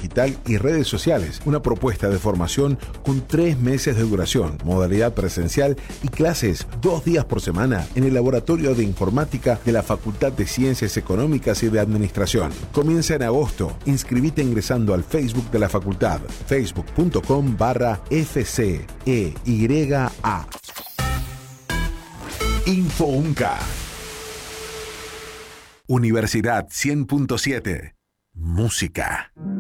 digital y redes sociales. Una propuesta de formación con 3 meses de duración, modalidad presencial y clases 2 días por semana en el Laboratorio de Informática de la Facultad de Ciencias Económicas y de Administración. Comienza en agosto. Inscribite ingresando al Facebook de la facultad, facebook.com/FCEYA. Info UNCA. Universidad 100.7. Música.